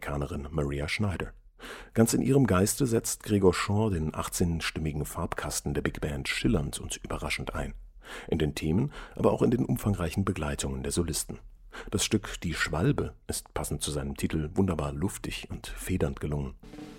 US-Amerikanerin Maria Schneider. Ganz in ihrem Geiste setzt Gregor Shaw den 18-stimmigen Farbkasten der Big Band schillernd und überraschend ein. In den Themen, aber auch in den umfangreichen Begleitungen der Solisten. Das Stück Die Schwalbe ist passend zu seinem Titel wunderbar luftig und federnd gelungen.